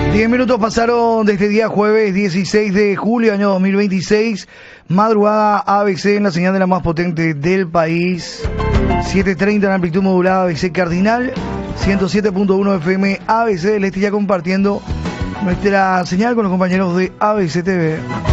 10 minutos pasaron de este día jueves 16 de julio, año 2026. Madrugada ABC en la señal de la más potente del país. 7:30 en amplitud modulada ABC Cardinal. 107.1 FM ABC del Este, ya compartiendo nuestra señal con los compañeros de ABC TV.